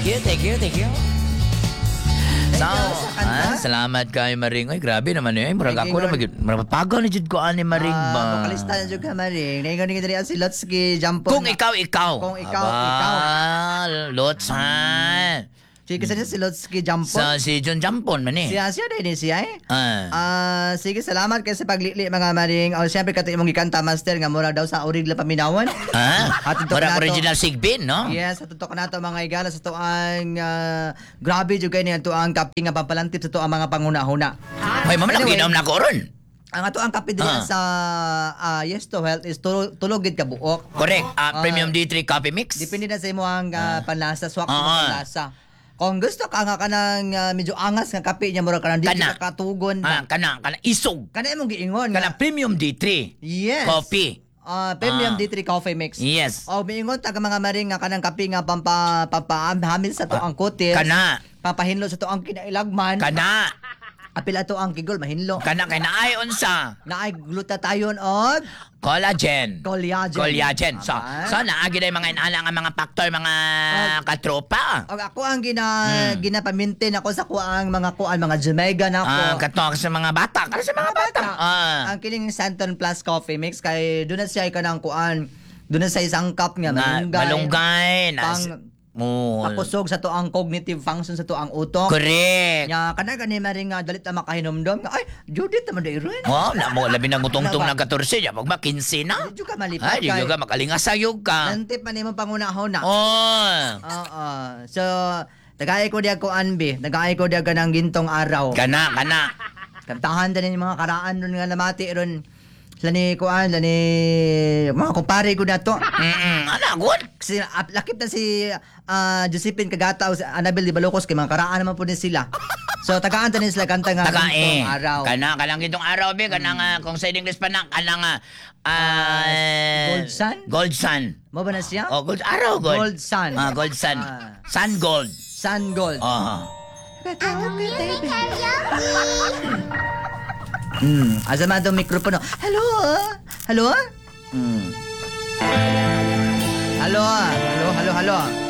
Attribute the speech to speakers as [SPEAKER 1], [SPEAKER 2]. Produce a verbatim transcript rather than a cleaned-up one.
[SPEAKER 1] Thank you, thank you, thank you. So,
[SPEAKER 2] you sa kanta.
[SPEAKER 1] ah, salamat kay Maring. Ay, grabe naman yun. Murag
[SPEAKER 2] Thank
[SPEAKER 1] ako
[SPEAKER 2] you,
[SPEAKER 1] na mag... Murag na jud ko ani Maring
[SPEAKER 2] Ah,
[SPEAKER 1] ba.
[SPEAKER 2] Vokalista na juga Maring. Naingon ni diri si Lotsky Jampon.
[SPEAKER 1] Kung ikaw, ikaw.
[SPEAKER 2] Kung ikaw,
[SPEAKER 1] Aba,
[SPEAKER 2] ikaw.
[SPEAKER 1] Lotsan.
[SPEAKER 2] Sige sa si Lotsky Jampon.
[SPEAKER 1] Sa si John Jampon man eh.
[SPEAKER 2] Siya siya din siya eh.
[SPEAKER 1] Ah.
[SPEAKER 2] Ah, sige, salamat kay sa paglili mga Maring. Oh, siyempre kato imong gikanta master nga mura daw sa Origla Paminawan.
[SPEAKER 1] Ah,
[SPEAKER 2] At ito
[SPEAKER 1] murag
[SPEAKER 2] na to.
[SPEAKER 1] original Sigbin, no?
[SPEAKER 2] Yes, sa totoo na to mga igala sa to ang ah, grabe jud kay ni to ang kapi nga pampalantip sa to ang mga panguna-huna.
[SPEAKER 1] May mama
[SPEAKER 2] Anyway.
[SPEAKER 1] nakinom na ko ron.
[SPEAKER 2] Ang ato ang kape diri
[SPEAKER 1] Ah.
[SPEAKER 2] sa ah, Yes to Health is tulog, tulog gid ka buok.
[SPEAKER 1] Correct. Ah,
[SPEAKER 2] Ah.
[SPEAKER 1] Premium D three Coffee Mix.
[SPEAKER 2] Depende na sa imo ang ah, panlasa, swak sa
[SPEAKER 1] Ah.
[SPEAKER 2] panlasa. Kung gusto ka nga kanang ah, medyo angas nga kape niya mura kanang di
[SPEAKER 1] Kana.
[SPEAKER 2] ka katugon
[SPEAKER 1] Ah,
[SPEAKER 2] ba.
[SPEAKER 1] kana, kana isog.
[SPEAKER 2] Kana imong giingon
[SPEAKER 1] Kana
[SPEAKER 2] nga.
[SPEAKER 1] Premium D three.
[SPEAKER 2] Yes.
[SPEAKER 1] Coffee.
[SPEAKER 2] Ah, premium
[SPEAKER 1] Ah.
[SPEAKER 2] D three coffee mix.
[SPEAKER 1] Yes.
[SPEAKER 2] O miingon ta ka mga Maring nga kanang kape nga pampa pampahamil sa to ang kutis.
[SPEAKER 1] Kana.
[SPEAKER 2] Papahinlo sa to ang kinailagman.
[SPEAKER 1] Kana.
[SPEAKER 2] Apil ato ang kigol mahinlo.
[SPEAKER 1] Kana kay naay unsa.
[SPEAKER 2] Naay glutathione og
[SPEAKER 1] Collagen.
[SPEAKER 2] collagen.
[SPEAKER 1] Collagen. So,
[SPEAKER 2] Aba.
[SPEAKER 1] so naagi na yung mga inala nga mga factor, mga
[SPEAKER 2] Oh.
[SPEAKER 1] katropa.
[SPEAKER 2] Og ako ang gina
[SPEAKER 1] Hmm.
[SPEAKER 2] ginapamintin ako sa kuang mga kuan mga Jamaica na ako.
[SPEAKER 1] Ah, katok sa mga bata. Kasi sa mga bata. Ah.
[SPEAKER 2] Ang kining Santon Plus Coffee Mix kay doon na siya kanang kuan. Doon na sa isang cup nga
[SPEAKER 1] Na,
[SPEAKER 2] malunggay.
[SPEAKER 1] malunggay. Nas,
[SPEAKER 2] Pang-
[SPEAKER 1] oh,
[SPEAKER 2] Pakusog sa to ang cognitive function sa to ang utok.
[SPEAKER 1] correct.
[SPEAKER 2] Nya kana gani Maring nga dalit na makahinomdom nga ay Judith naman day ron.
[SPEAKER 1] Oh, na mo labi nang utong-tong
[SPEAKER 2] Ano ba?
[SPEAKER 1] ng katorse ya, pag makinsi na.
[SPEAKER 2] Di ka malipat
[SPEAKER 1] Ay, di
[SPEAKER 2] kay.
[SPEAKER 1] ka makalingasayog ka.
[SPEAKER 2] Nantip man imong pangunahon na.
[SPEAKER 1] Oh.
[SPEAKER 2] Oo. So tagay ko diya ko anbi, tagay ko diya kanang gintong araw.
[SPEAKER 1] Kana, kana.
[SPEAKER 2] Kantahan din yung mga karaan ron nga namati ron. Lani kuan, lani mga kumpare ko na to.
[SPEAKER 1] Mm-mm. Ana, good.
[SPEAKER 2] Kasi uh, lakip na si ah, Josephine Kagata o si Annabel Di Balocos kay mga karaan naman po din sila. So tagaan tanin sila kanta nga
[SPEAKER 1] Taka eh.
[SPEAKER 2] gintong araw.
[SPEAKER 1] Kana, kanang gitong araw, be. Kana nga, kung sa English pa na, kana nga. ah,
[SPEAKER 2] Gold Sun?
[SPEAKER 1] Gold Sun.
[SPEAKER 2] Mo ba na siya?
[SPEAKER 1] Oh, gold araw, gold.
[SPEAKER 2] Gold Sun.
[SPEAKER 1] Ah, gold sun.
[SPEAKER 2] Ah.
[SPEAKER 1] Sun gold.
[SPEAKER 2] Sun Gold.
[SPEAKER 1] Oh.
[SPEAKER 2] Hmm, asa man itong mikropono. Hello? Hello? Hmm. Hello? Hello, hello, hello.